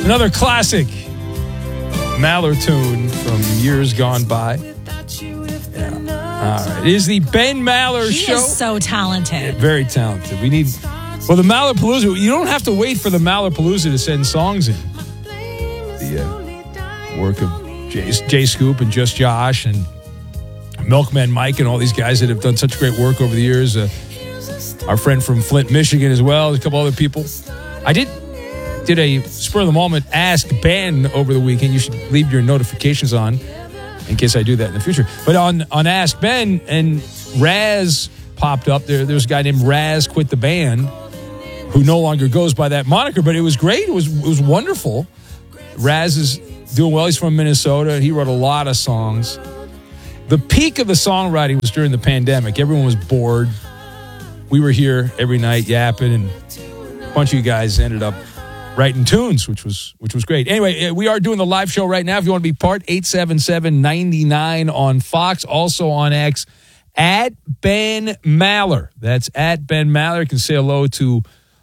Another classic Maller tune from years gone by. Yeah. All right. It is the Ben Maller Show. He is so talented. Yeah, very talented. We need... Well, the Mallerpalooza, you don't have to wait for the Mallerpalooza to send songs in. The work of Jay Scoop and Just Josh and Milkman Mike and all these guys that have done such great work over the years. Our friend from Flint, Michigan as well. A couple other people. I did a spur of the moment Ask Ben over the weekend. You should leave your notifications on in case I do that in the future. But on Ask Ben, and Raz popped up. There's a guy named Raz Quit the Band who no longer goes by that moniker, but it was great. It was wonderful. Raz is doing well. He's from Minnesota. He wrote a lot of songs. The peak of the songwriting was during the pandemic. Everyone was bored. We were here every night yapping, and a bunch of you guys ended up writing tunes, which was great. Anyway, we are doing the live show right now. If you want to be part, 877-99 on Fox, also on X, at Ben Maller. That's at Ben Maller. You can say hello to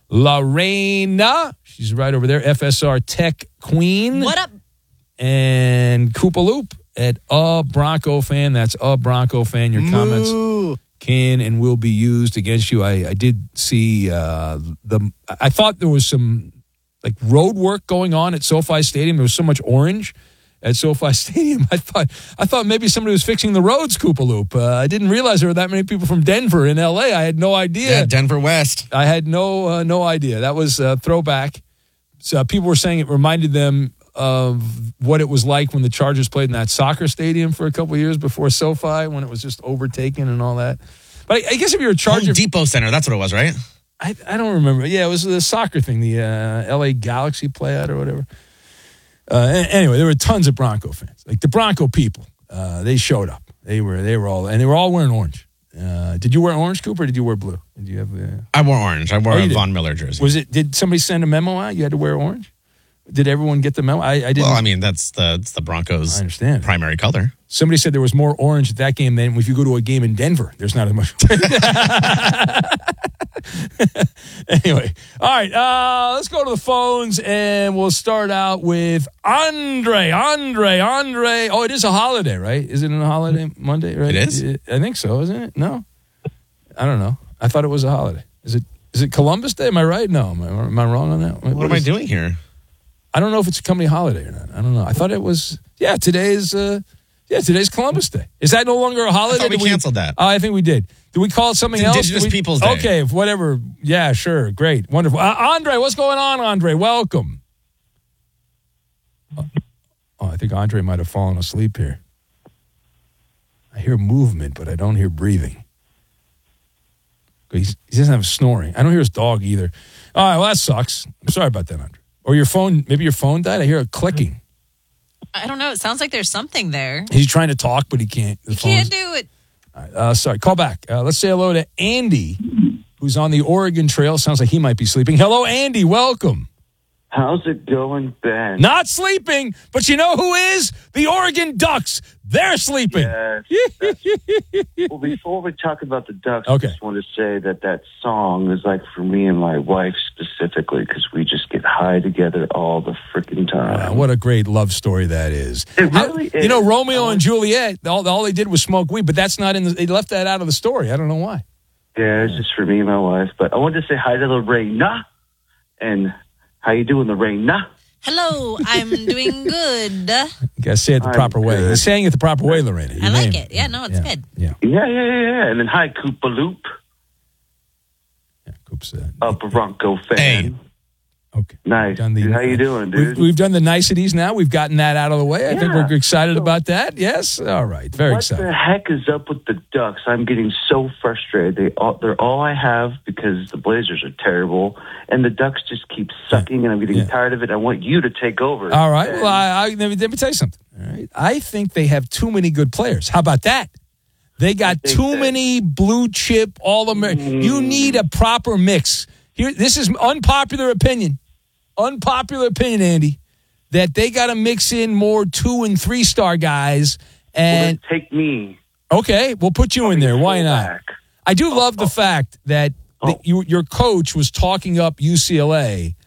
Lorena. She's right over there, FSR Tech Queen. What up? And Koopa Loop at A Bronco Fan. That's A Bronco Fan. Your comments can and will be used against you. I did see I thought there was some like road work going on at SoFi Stadium. There was so much orange at SoFi Stadium. I thought maybe somebody was fixing the roads, Koopa Loop. I didn't realize there were that many people from Denver in LA. I had no idea. Yeah, Denver West. I had no idea. That was a throwback. So people were saying it reminded them of what it was like when the Chargers played in that soccer stadium for a couple of years before SoFi, when it was just overtaken and all that. But I guess if you're a Charger... Home Depot Center, that's what it was, right? I don't remember. Yeah, it was the soccer thing, the LA Galaxy play out or whatever. Anyway, there were tons of Bronco fans. Like the Bronco people, they showed up. They were all wearing orange. Did you wear orange, Cooper, or did you wear blue? Did you have? I wore orange. I wore a Von Miller jersey. Did somebody send a memo out? You had to wear orange? Did everyone get the memo? I didn't. Well, I mean, that's the Broncos' primary color. Somebody said there was more orange at that game than if you go to a game in Denver. There's not as much. Anyway, all right, let's go to the phones, and we'll start out with Andre. Oh, it is a holiday, right? Is it a holiday Monday, right? It is? I think so, isn't it? No? I don't know. I thought it was a holiday. Is it Columbus Day? Am I right? No. Am I wrong on that? What am I doing here? I don't know if it's a company holiday or not. I don't know. I thought it was, today's Columbus Day. Is that no longer a holiday? I thought we canceled that. I think we did. Did we call it something else? Indigenous Peoples Day. Okay, whatever. Yeah, sure. Great. Wonderful. Andre, what's going on, Andre? Welcome. I think Andre might have fallen asleep here. I hear movement, but I don't hear breathing. He doesn't have snoring. I don't hear his dog either. All right, well, that sucks. I'm sorry about that, Andre. Or your phone, maybe your phone died? I hear a clicking. I don't know. It sounds like there's something there. He's trying to talk, but he can't. He can't do it. All right, sorry, call back. Let's say hello to Andy, who's on the Oregon Trail. Sounds like he might be sleeping. Hello, Andy. Welcome. How's it going, Ben? Not sleeping, but you know who is? The Oregon Ducks. They're sleeping. Yes. Well, before we talk about the Ducks, okay. I just want to say that song is like for me and my wife specifically, because we just get high together all the freaking time. Wow, what a great love story that is. It really is. You know, Romeo and Juliet, all they did was smoke weed, but that's not they left that out of the story. I don't know why. Yeah, it's just for me and my wife. But I wanted to say hi to Lorena. And how you doing, Lorena? Hello, I'm doing good. You got to say it the proper way. You're saying it the proper way, Lorena. I like it. Yeah, no, it's good. Yeah. And then hi, Koopa Loop. Yeah, Coop's a Bronco fan. Hey. Okay. Nice. Dude, how you doing, dude? We've done the niceties now. We've gotten that out of the way. I think we're excited about that. Yes? All right. Very excited. What the heck is up with the Ducks? I'm getting so frustrated. They're all I have because the Blazers are terrible, and the Ducks just keep sucking, and I'm getting tired of it. I want you to take over. All right. Well, let me tell you something. All right. I think they have too many good players. How about that? They got too many blue chip, all-American. You need a proper mix. Here, this is unpopular opinion. Unpopular opinion, Andy, that they got to mix in more 2- and 3-star guys. And take me. Okay, we'll put you in there. Why not? I do love the fact that your coach was talking up UCLA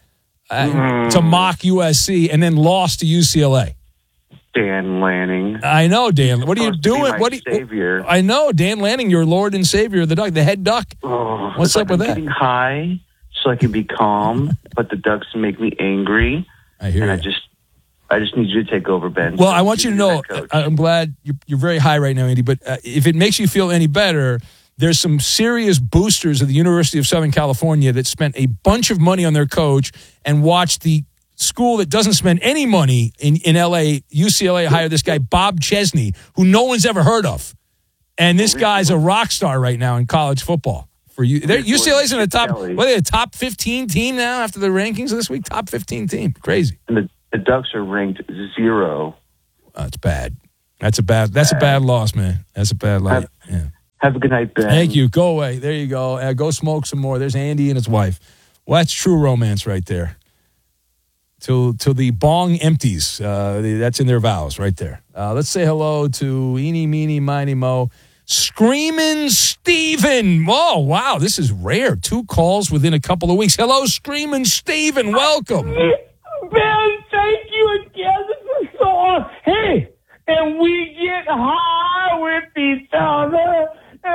to mock USC and then lost to UCLA. Dan Lanning. I know, Dan. What are you doing? Savior. I know, Dan Lanning, your Lord and Savior of the Duck, the head Duck. Oh, what's up with I'm that? Getting high so I can be calm, but the Ducks make me angry. I hear and you. I just need you to take over, Ben. Well, I want you to know, I'm glad you're very high right now, Andy, but if it makes you feel any better, there's some serious boosters of the University of Southern California that spent a bunch of money on their coach and watched the school that doesn't spend any money in L.A., UCLA, hire this guy, Bob Chesney, who no one's ever heard of. And this guy's a rock star right now in college football. For you, UCLA's in the top, what are they, a top 15 team now after the rankings this week? Top 15 team. Crazy. And the Ducks are ranked 0. That's bad. That's a bad loss, man. That's a bad loss. Have a good night, Ben. Thank you. Go away. There you go. Go smoke some more. There's Andy and his wife. Well, that's true romance right there. Till the bong empties. That's in their vows right there. Let's say hello to Eeny, Meeny, Miny, Mo. Screamin' Steven. Oh, wow. This is rare. 2 calls within a couple of weeks. Hello, Screamin' Steven. Welcome. Ben, thank you again. This is so awesome. Hey, and we get high with each other.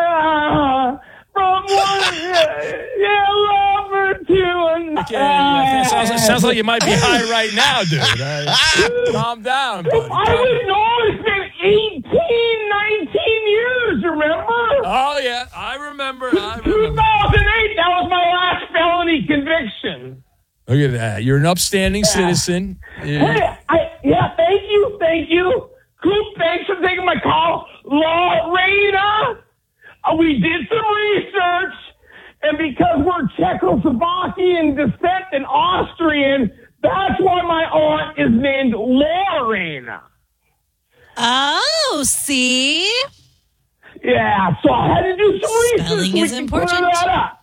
From one lover to another. Sounds like you might be high right now, dude. Calm down, buddy. I would know it's been 18, 19 years, remember? Oh, yeah. I remember. 2008, that was my last felony conviction. Look at that. You're an upstanding citizen. Yeah. Hey, thank you. Coop, thanks for taking my call. Lorena, we did some research, and because we're Czechoslovakian descent and Austrian, that's why my aunt is named Lorena. Oh, see? Yeah, so I had to do some research. Spelling is important. That up.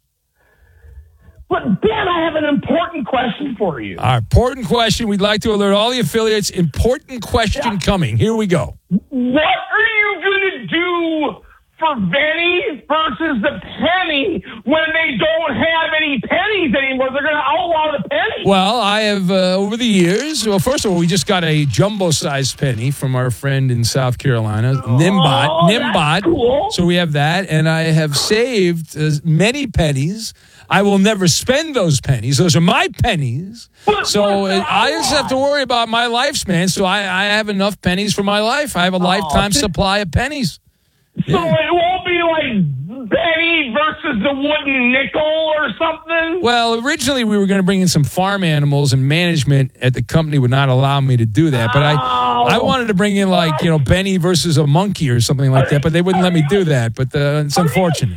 But, Ben, I have an important question for you. Important question. We'd like to alert all the affiliates. Important question coming. Here we go. What are you going to do for Benny versus the penny when they don't have any pennies anymore? They're going to outlaw the penny. Well, I have, over the years, first of all, we just got a jumbo-sized penny from our friend in South Carolina, Nimbot. That's cool. So we have that, and I have saved many pennies. I will never spend those pennies. Those are my pennies. So I just have to worry about my lifespan. So I have enough pennies for my life. I have a lifetime supply of pennies. So it won't be like Benny versus the wooden nickel or something? Well, originally we were going to bring in some farm animals, and management at the company would not allow me to do that. But I wanted to bring in Benny versus a monkey or something like that, but they wouldn't let me do that. But it's unfortunate.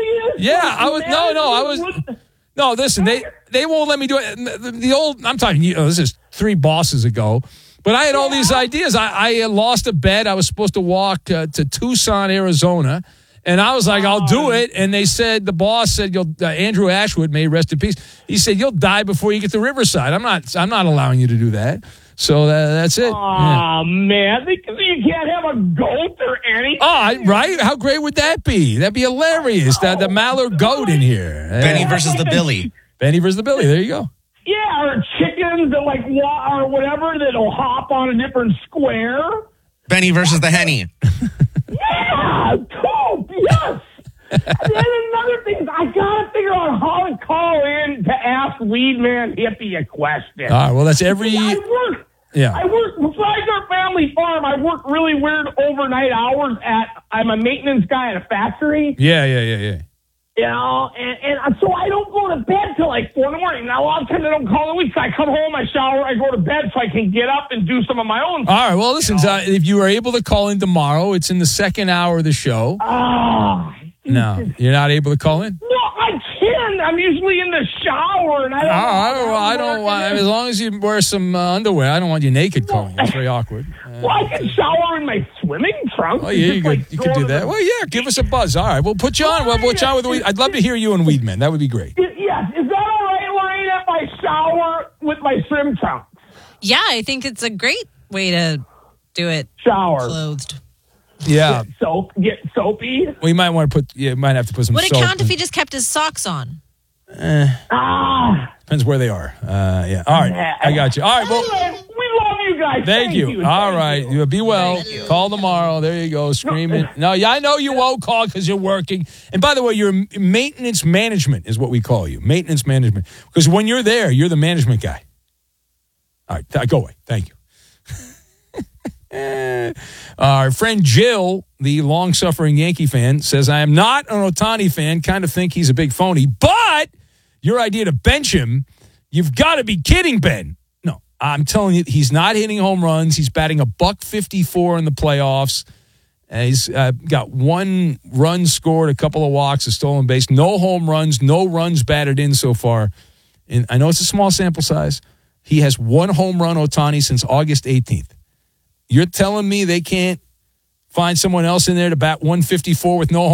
No, listen, they won't let me do it. I'm talking, this is 3 bosses ago. But I had all these ideas. I lost a bet. I was supposed to walk to Tucson, Arizona. And I was like, I'll do it. And they said, the boss said, Andrew Ashwood, may he rest in peace. He said, you'll die before you get to Riverside. I'm not allowing you to do that. So that's it. Oh, man. You can't have a goat or anything. Oh, right? How great would that be? That'd be hilarious. The Mallard goat in here. Benny versus the Billy. Benny versus the Billy. There you go. Yeah, or chickens that or whatever that'll hop on a different square. Benny versus the Henny. Yeah, cool. Yes. And then another thing is I got to figure out how to call in to ask Weedman Hippie a question. All right, well, that's every... I work, besides our family farm, I work really weird overnight hours I'm a maintenance guy at a factory. Yeah. You know, and so I don't go to bed till 4 in the morning. Now, a lot of times I don't call the week. So I come home, I shower, I go to bed so I can get up and do some of my own stuff. All right, well, listen, if you are able to call in tomorrow, it's in the second hour of the show. No, you're not able to call in? No, I can. I'm usually in the shower, and I don't want, as long as you wear some underwear, I don't want you naked calling. It's very awkward. Well, I can shower in my swimming trunk. Oh, yeah, you could do that. Well, yeah, give us a buzz. All right, we'll put you on. We'll put you on with I'd love to hear you and Weedman. That would be great. Yes. Is that all right, Lorena, if I shower with my swim trunks? Yeah, I think it's a great way to do it. Shower. Clothed. Yeah. Get soapy. We might want to might have to put some soap. Would it count if he just kept his socks on? Depends where they are. Yeah. All right. I got you. All right. Well, Anyway, we love you guys. thank you. All right. You be well. Call tomorrow. There you go. Screaming. No, yeah, I know you won't call because you're working. And by the way, your maintenance management is what we call you. Maintenance management. Because when you're there, you're the management guy. All right. Go away. Thank you. Our friend Jill, the long-suffering Yankee fan, says, I am not an Ohtani fan, kind of think he's a big phony, but your idea to bench him, you've got to be kidding, Ben. No, I'm telling you, he's not hitting home runs. He's batting $154 in the playoffs. He's got 1 run scored, a couple of walks, a stolen base, no home runs, no runs batted in so far. And I know it's a small sample size. He has 1 home run, Ohtani, since August 18th. You're telling me they can't find someone else in there to bat 154 with no